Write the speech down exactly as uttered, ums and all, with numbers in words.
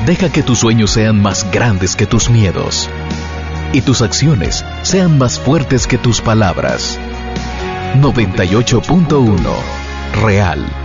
Deja que tus sueños sean más grandes que tus miedos y tus acciones sean más fuertes que tus palabras. noventa y ocho punto uno Real.